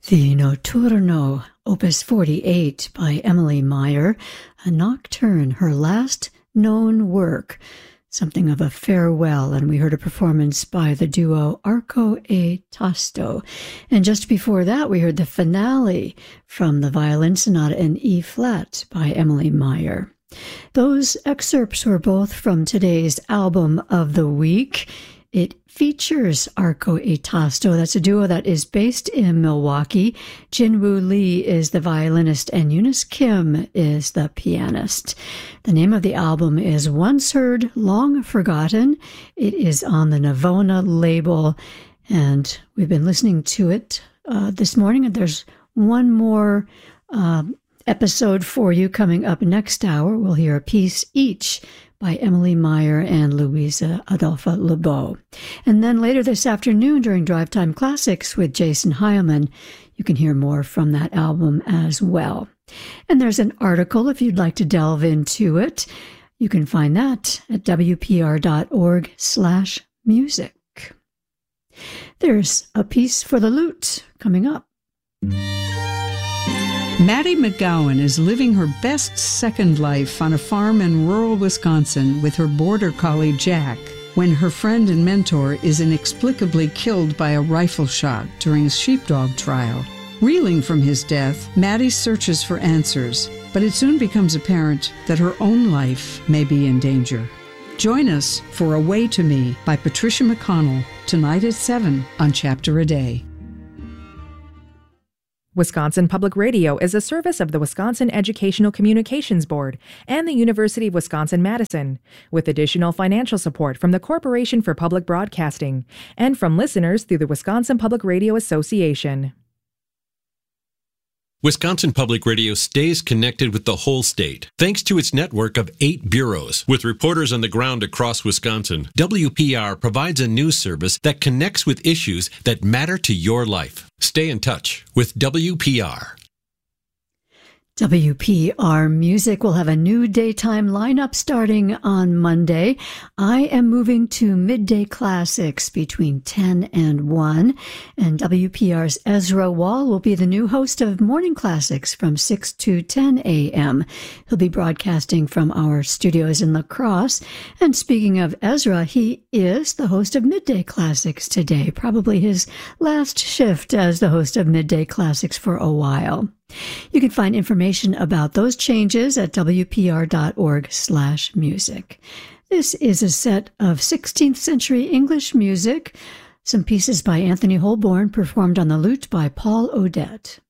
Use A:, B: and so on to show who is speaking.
A: The Notturno, Opus 48 by Emily Meyer, a nocturne, her last known work, something of a farewell, and we heard a performance by the duo Arco e Tasto. And just before that, we heard the finale from the Violin Sonata in E-flat by Emily Meyer. Those excerpts were both from today's album of the week. It features Arco e Tasto. That's a duo that is based in Milwaukee. Jinwoo Lee is the violinist and Eunice Kim is the pianist. The name of the album is Once Heard, Long Forgotten. It is on the Navona label, and we've been listening to it this morning. And there's one more episode for you coming up next hour. We'll hear a piece each by Emily Meyer and Louisa Adolpha Lebeau. And then later this afternoon during Drive Time Classics with Jason Heilman, you can hear more from that album as well. And there's an article if you'd like to delve into it. You can find that at wpr.org/music. There's a piece for the lute coming up.
B: Maddie McGowan is living her best second life on a farm in rural Wisconsin with her border collie Jack when her friend and mentor is inexplicably killed by a rifle shot during a sheepdog trial. Reeling from his death, Maddie searches for answers, but it soon becomes apparent that her own life may be in danger. Join us for A Way to Me by Patricia McConnell tonight at 7 on Chapter a Day.
C: Wisconsin Public Radio is a service of the Wisconsin Educational Communications Board and the University of Wisconsin-Madison, with additional financial support from the Corporation for Public Broadcasting and from listeners through the Wisconsin Public Radio Association.
D: Wisconsin Public Radio stays connected with the whole state, thanks to its network of 8 bureaus. With reporters on the ground across Wisconsin, WPR provides a news service that connects with issues that matter to your life. Stay in touch with WPR.
A: WPR Music will have a new daytime lineup starting on Monday. I am moving to midday classics between 10 and 1, and WPR's Ezra Wall will be the new host of Morning Classics from 6 to 10 a.m. He'll be broadcasting from our studios in La Crosse. And speaking of Ezra, he is the host of Midday Classics today, probably his last shift as the host of Midday Classics for a while. You can find information about those changes at wpr.org/music. This is a set of 16th century English music, some pieces by Anthony Holborn performed on the lute by Paul Odette.